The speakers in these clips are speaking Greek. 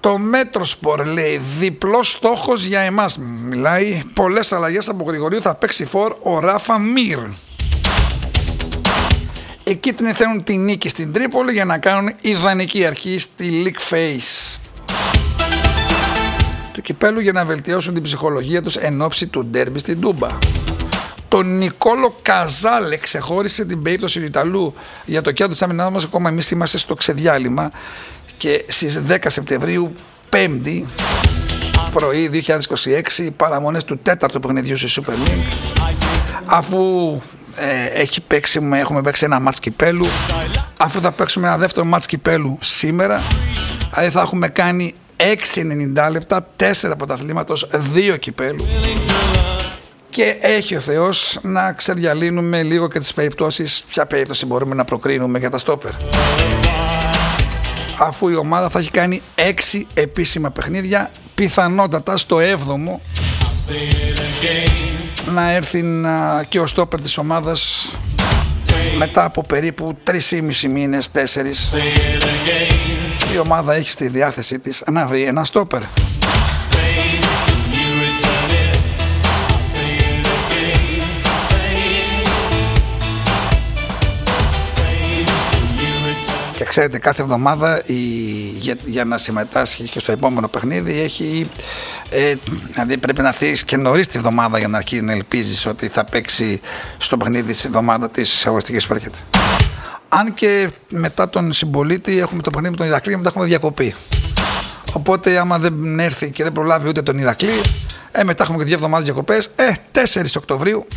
Το Μέτροσπορ λέει διπλός στόχος για εμάς. Μιλάει πολλές αλλαγές από Γρηγορίου. Θα παίξει φορ ο Ράφα Μίρ. Οι κίτρινοι θέλουν τη νίκη στην Τρίπολη για να κάνουν ιδανική αρχή στη League Phase του κυπέλου για να βελτιώσουν την ψυχολογία τους εν ώψη του ντέρμπι στην Τούμπα. Τον Νικόλο Καζάλε ξεχώρισε την περίπτωση του Ιταλού για το κέντρο της άμυνας μας. Ακόμα εμείς είμαστε στο ξεδιάλειμμα και στις 10 Σεπτεμβρίου, 5η πρωί 2026, παραμονές του 4ου παιχνιδιού στη Super League, αφού έχουμε παίξει ένα μάτς κυπέλου, αφού θα παίξουμε ένα δεύτερο μάτς κυπέλου σήμερα, δηλαδή θα έχουμε κάνει 6-90 λεπτά, 4 πρωταθλήματος, 2 κυπέλου, και έχει ο Θεός να ξεδιαλύνουμε λίγο και τις περιπτώσεις, ποια περίπτωση μπορούμε να προκρίνουμε για τα στόπερ, αφού η ομάδα θα έχει κάνει 6 επίσημα παιχνίδια, πιθανότατα στο 7ο να έρθει και ο στόπερ της ομάδας μετά από περίπου 3,5 μήνες, 4. Η ομάδα έχει στη διάθεσή της να βρει ένα στόπερ. Και ξέρετε, κάθε εβδομάδα για να συμμετάσχει και στο επόμενο παιχνίδι έχει, δηλαδή πρέπει να έρθει και νωρίς τη εβδομάδα για να αρχίσει να ελπίζεις ότι θα παίξει στο παιχνίδι της εβδομάδα της αγωνιστικής που έρχεται. Αν και μετά τον συμπολίτη έχουμε το παιχνίδι με τον Ηρακλή και μετά έχουμε διακοπή. Οπότε άμα δεν έρθει και δεν προλάβει ούτε τον Ηρακλή, μετά έχουμε και 2 εβδομάδες διακοπές, 4 Οκτωβρίου.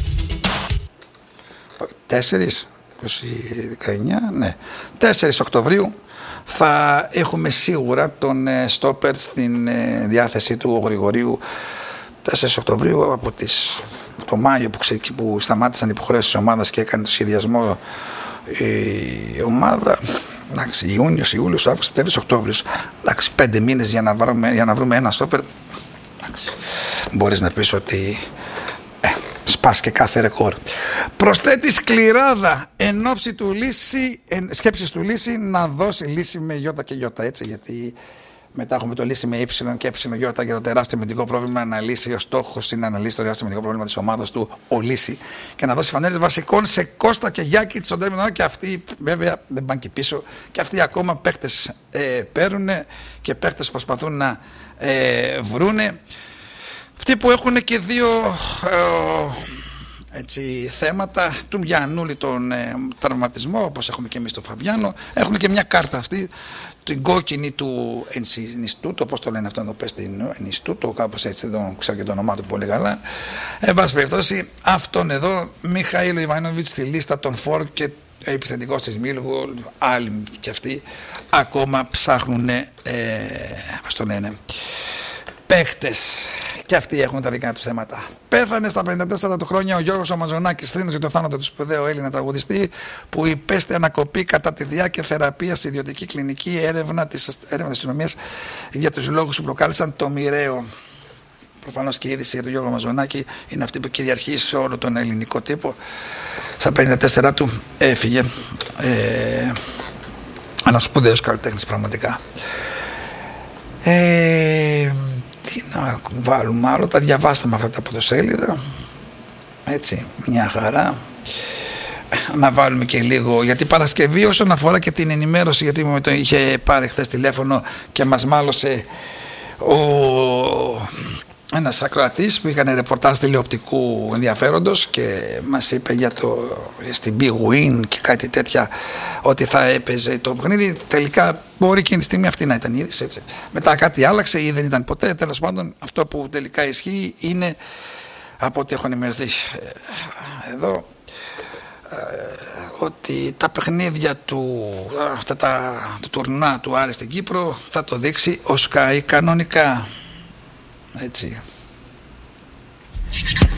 4 Οκτωβρίου θα έχουμε σίγουρα τον στόπερ στην διάθεση του Γρηγορίου. 4 Οκτωβρίου από το Μάιο που σταμάτησαν οι υποχρέωσεις της ομάδας και έκανε το σχεδιασμό η ομάδα, Ιούνιος, Ιούλιος, Αύγουστος, Σεπτέμβριος, Οκτώβριος, 5 μήνες για να βρούμε ένα στόπερ. Μπορείς να πεις ότι σπάς και κάθε ρεκόρ. Προσθέτει σκληράδα εν ώψη του σκέψης του Λύση να δώσει λύση με Ιώτα και Ιώτα, έτσι, γιατί μετά έχουμε το λύση με Y και Y για το τεράστιο αμυντικό πρόβλημα, να λύσει, ο στόχος είναι να λύσει το τεράστιο αμυντικό πρόβλημα της ομάδας του ο Λύση και να δώσει φανέλες βασικών σε Κώστα και Γιάκη στον τέρμινο, και αυτοί βέβαια δεν πάνε και πίσω, και αυτοί ακόμα παίκτες παίρνουν και παίκτες προσπαθούν να βρούνε. Αυτοί που έχουν και 2 θέματα, του Μιανούλη τον τραυματισμό, όπως έχουμε και εμείς τον Φαμπιάνο, έχουν και μια κάρτα αυτή, την κόκκινη του Ενιστούτο, όπως το λένε αυτό εδώ, πες την Ενιστούτο, κάπως έτσι, δεν τον ξέρω και το όνομά του πολύ καλά. Εν πάση περιπτώσει, αυτόν εδώ, Μιχαήλο Ιβανόβιτς στη λίστα των φορ και επιθετικός της Μίλγο, άλλοι και αυτοί ακόμα ψάχνουν, πώς το λένε, παίχτες. Και αυτοί έχουν τα δικά τους θέματα. Πέθανε στα 54 του χρόνια ο Γιώργος Μαζονάκης, θρήνος για το θάνατο του σπουδαίου Έλληνα τραγουδιστή, που υπέστη ανακοπή κατά τη διάρκεια θεραπείας στη ιδιωτική κλινική έρευνα της αστυνομίας για τους λόγους που προκάλεσαν το μοιραίο. Προφανώς και η είδηση για τον Γιώργο Μαζονάκη είναι αυτή που κυριαρχεί σε όλο τον ελληνικό τύπο. Στα 54 του έφυγε ένας σπουδαίος καλλιτέχνης πραγματικά. Τι να βάλουμε άλλο, τα διαβάσαμε αυτά τα πρωτοσέλιδα, έτσι, μια χαρά. Να βάλουμε και λίγο, γιατί Παρασκευή όσον αφορά και την ενημέρωση, γιατί μου το είχε πάρει χθες τηλέφωνο και μας μάλωσε ένας ακροατής που είχαν ρεπορτάζ τηλεοπτικού ενδιαφέροντος και μας είπε για στην Big Win και κάτι τέτοια, ότι θα έπαιζε το παιχνίδι. Τελικά μπορεί και τη στιγμή αυτή να ήταν η είδηση, έτσι. Μετά κάτι άλλαξε ή δεν ήταν ποτέ. Τέλος πάντων, αυτό που τελικά ισχύει είναι, από ό,τι έχω ενημερωθεί εδώ, ότι τα παιχνίδια του τουρνουά του Άρη στην Κύπρο θα το δείξει ο Sky κανονικά, έτσι.